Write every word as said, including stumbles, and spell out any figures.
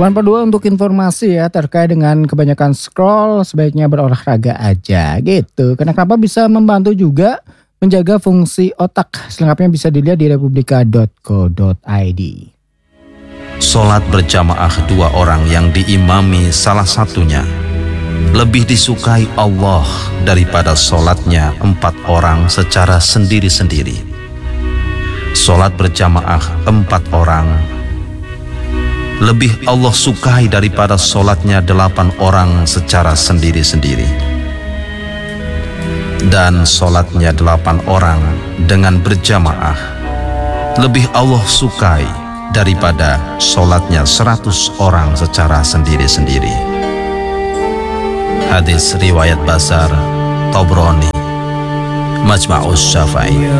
Teman Pedua, untuk informasi ya terkait dengan kebanyakan scroll, sebaiknya berolahraga aja gitu. Karena kenapa bisa membantu juga menjaga fungsi otak. Selengkapnya bisa dilihat di republika dot co dot i d. Solat berjamaah dua orang yang diimami salah satunya lebih disukai Allah daripada solatnya empat orang secara sendiri-sendiri. Solat berjamaah empat orang lebih Allah sukai daripada solatnya delapan orang secara sendiri-sendiri. Dan solatnya delapan orang dengan berjamaah lebih Allah sukai daripada solatnya seratus orang secara sendiri-sendiri. Hadis riwayat Bazar, Tabrani, Majma'us Syafi'i.